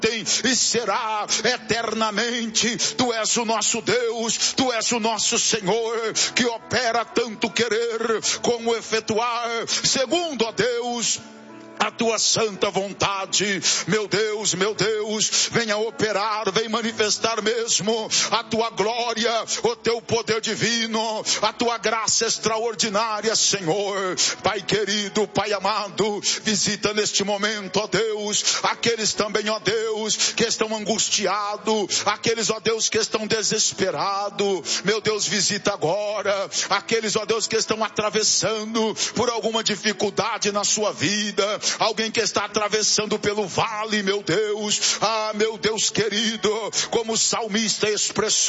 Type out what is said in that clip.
e será eternamente. Tu és o nosso Deus, tu és o nosso Senhor, que opera tanto querer como efetuar, segundo, ó Deus, a tua santa vontade. Meu Deus, venha operar, vem manifestar mesmo a tua glória, o teu poder divino, a tua graça extraordinária, Senhor. Pai querido, Pai amado, visita neste momento, ó Deus, aqueles também, ó Deus, que estão angustiados, aqueles, ó Deus, que estão desesperados. Meu Deus, visita agora aqueles, ó Deus, que estão atravessando por alguma dificuldade na sua vida, alguém que está atravessando pelo vale, meu Deus, meu Deus querido, como o salmista expressou